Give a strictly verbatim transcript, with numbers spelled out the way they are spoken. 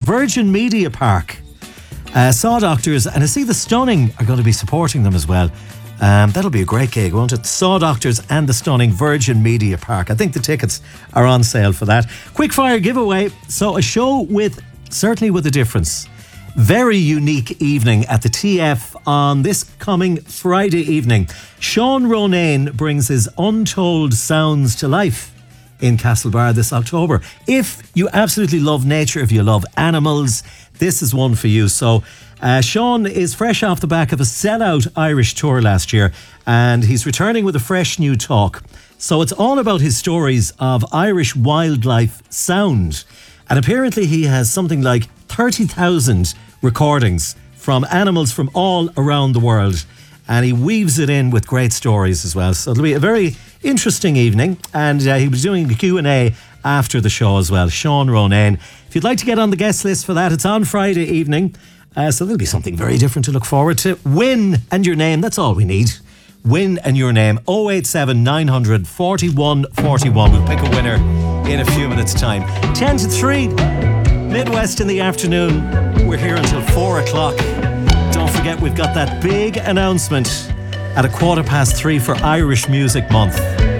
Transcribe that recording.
Virgin Media Park. Uh, Saw Doctors, and I see the Stunning are going to be supporting them as well. Um, that'll be a great gig, won't it? Saw Doctors and the Stunning, Virgin Media Park. I think the tickets are on sale for that. Quickfire giveaway. So a show with, certainly with a difference. Very unique evening at the T F on this coming Friday evening. Sean Ronayne brings his Untold Sounds to life in Castlebar this October. If you absolutely love nature, if you love animals, this is one for you. So uh, Sean is fresh off the back of a sellout Irish tour last year, and he's returning with a fresh new talk. So it's all about his stories of Irish wildlife sound. And apparently he has something like thirty thousand recordings from animals from all around the world. And he weaves it in with great stories as well. So it'll be a very interesting evening. And uh, he'll be doing the Q and A after the show as well. Sean Ronayne. If you'd like to get on the guest list for that, it's on Friday evening. Uh, so there'll be something very different to look forward to. Win and your name, that's all we need. Win and your name. oh eight seven nine hundred forty-one forty-one. We'll pick a winner in a few minutes' time. ten to three, Midwest in the afternoon. We're here until four o'clock. Don't forget, we've got that big announcement at a quarter past three for Irish Music Month.